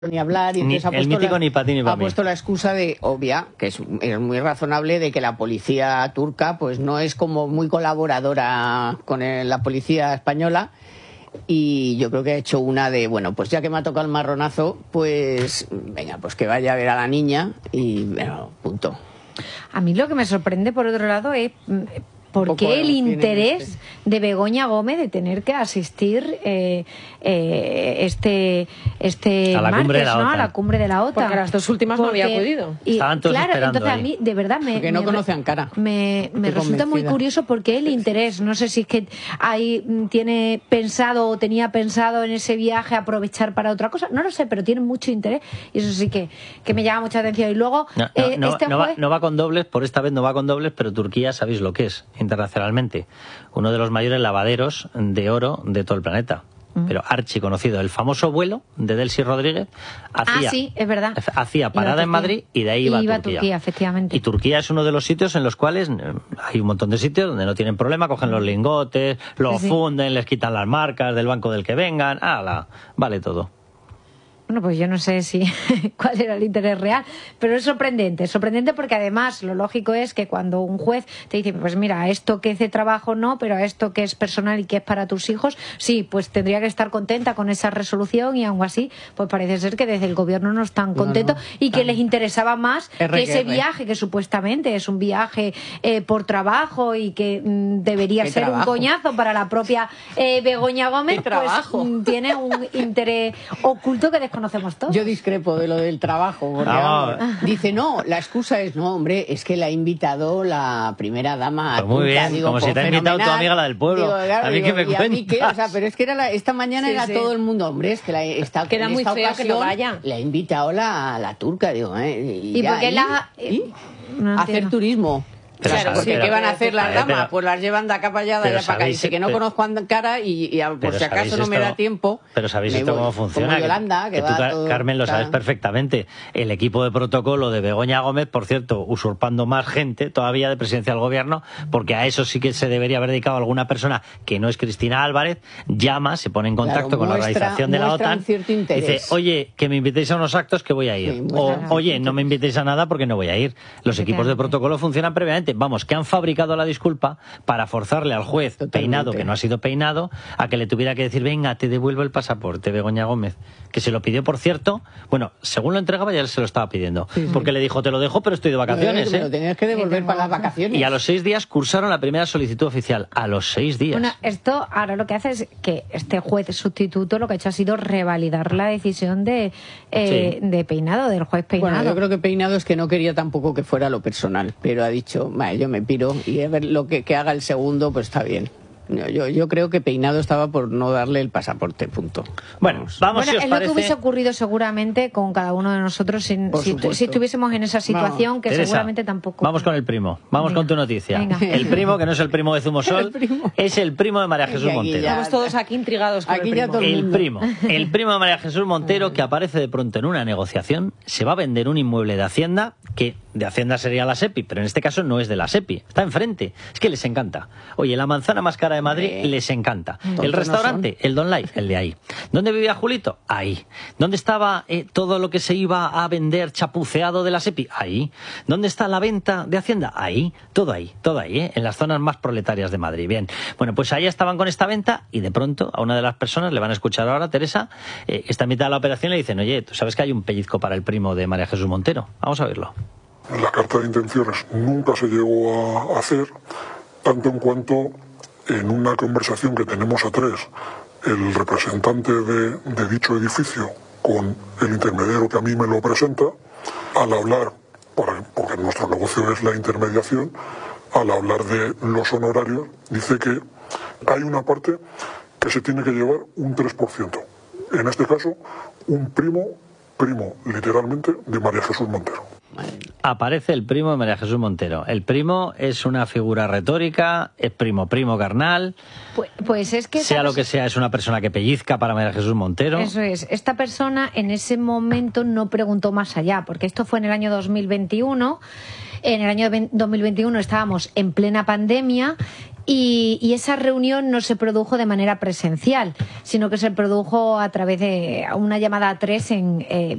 ni hablar, y entonces el mítico ni para ti ni para mí. Ha puesto la excusa de obvia, que es muy razonable, de que la policía turca pues no es como muy colaboradora con la policía española, y yo creo que ha hecho una de, bueno, pues ya que me ha tocado el marronazo, pues venga, pues que vaya a ver a la niña y bueno, punto. A mí lo que me sorprende, por otro lado, es ¿por qué el interés de Begoña Gómez de tener que asistir este martes, ¿no?, a la cumbre de la OTAN? Porque a las dos últimas no había acudido. Estaban todos esperando entonces ahí. a mí, de verdad, porque no conocen cara. Me resulta muy curioso porque el interés, no sé si es que tiene pensado o tenía pensado en ese viaje aprovechar para otra cosa, no lo sé, pero tiene mucho interés y eso sí que me llama mucha atención. Y luego no va con dobles, por esta vez no va con dobles, pero Turquía, sabéis lo que es internacionalmente, uno de los mayores lavaderos de oro de todo el planeta, pero archiconocido. El famoso vuelo de Delcy Rodríguez sí, es verdad, hacía parada en Madrid y de ahí iba a Turquía, efectivamente. Y Turquía es uno de los sitios en los cuales hay un montón de sitios donde no tienen problema, cogen los lingotes, los funden, les quitan las marcas del banco del que vengan, vale todo. Bueno, pues yo no sé cuál era el interés real, pero es sorprendente porque además lo lógico es que cuando un juez te dice, pues mira, a esto que es de trabajo no, pero a esto que es personal y que es para tus hijos, sí, pues tendría que estar contenta con esa resolución, y aún así, pues parece ser que desde el gobierno no están contentos y que les interesaba más que ese viaje, que supuestamente es un viaje por trabajo y que debería ser un coñazo para la propia Begoña Gómez, pues tiene un interés oculto que desconocemos todos. Yo discrepo de lo del trabajo, porque dice, no, la excusa es, no, hombre, es que la ha invitado la primera dama. Pues muy bien, digo, como si te ha invitado tu amiga, la del pueblo. Digo, claro, a mí que me cuentas. O sea, pero es que esta mañana era todo el mundo, hombre, es que queda muy feo que no vaya. Le ha invitado la turca, digo, ¿Y por qué hacer turismo? Claro, porque ¿qué van a hacer las damas? Pues las llevan de acá para allá, de allá para acá. Dice que no conozco cara y por si acaso no me da tiempo. Pero ¿sabéis esto cómo funciona? Como Yolanda, que tú, Carmen, lo sabes perfectamente. El equipo de protocolo de Begoña Gómez, por cierto, usurpando más gente todavía de presidencia del gobierno, porque a eso sí que se debería haber dedicado alguna persona que no es Cristina Álvarez, llama, se pone en contacto con la organización de la OTAN, dice, oye, que me invitéis a unos actos que voy a ir. Oye, no me invitéis a nada porque no voy a ir. Los equipos de protocolo funcionan previamente. Vamos, que han fabricado la disculpa para forzarle al juez peinado, que no ha sido peinado, a que le tuviera que decir, venga, te devuelvo el pasaporte, Begoña Gómez, que se lo pidió, por cierto, bueno, según lo entregaba ya se lo estaba pidiendo, porque le dijo, te lo dejo, pero estoy de vacaciones. Me lo tenías que devolver para las vacaciones. Y a los 6 días cursaron la primera solicitud oficial, a los 6 días. Bueno, esto ahora lo que hace es que este juez sustituto lo que ha hecho ha sido revalidar la decisión de Peinado, del juez Peinado. Bueno, yo creo que Peinado es que no quería tampoco que fuera lo personal, pero ha dicho, vale, yo me piro y a ver lo que haga el segundo, pues está bien. Yo creo que Peinado estaba por no darle el pasaporte, punto. Bueno, vamos, si os es parece... lo que hubiese ocurrido seguramente con cada uno de nosotros si estuviésemos en esa situación, que Teresa, seguramente tampoco. Vamos con el primo, vamos con tu noticia. Venga. El primo, que no es el primo de Zumosol, es el primo de María Jesús Montero. Estamos todos aquí intrigados con el primo de María Jesús Montero, que aparece de pronto en una negociación, se va a vender un inmueble de Hacienda, que de Hacienda sería la SEPI, pero en este caso no es de la SEPI, está enfrente. Es que les encanta. Oye, la manzana más cara de Madrid les encanta. El restaurante, el Don Life, el de ahí. ¿Dónde vivía Julito? Ahí. ¿Dónde estaba todo lo que se iba a vender chapuceado de la SEPI? Ahí. ¿Dónde está la venta de Hacienda? Ahí. Todo ahí, en las zonas más proletarias de Madrid. Bien, bueno, pues ahí estaban con esta venta y de pronto a una de las personas, le van a escuchar ahora, Teresa, está en mitad de la operación, le dicen, oye, ¿tú sabes que hay un pellizco para el primo de María Jesús Montero? Vamos a verlo. La carta de intenciones nunca se llegó a hacer, tanto en cuanto en una conversación que tenemos a tres, el representante de dicho edificio con el intermediario que a mí me lo presenta, al hablar, porque nuestro negocio es la intermediación, al hablar de los honorarios, dice que hay una parte que se tiene que llevar un 3%. En este caso, un primo literalmente, de María Jesús Montero. Aparece el primo de María Jesús Montero. El primo es una figura retórica, es primo carnal. Pues es que... Sea lo que sea, es una persona que pellizca para María Jesús Montero. Eso es. Esta persona en ese momento no preguntó más allá, porque esto fue en el año 2021. En el año 2021 estábamos en plena pandemia Y esa reunión no se produjo de manera presencial, sino que se produjo a través de una llamada a tres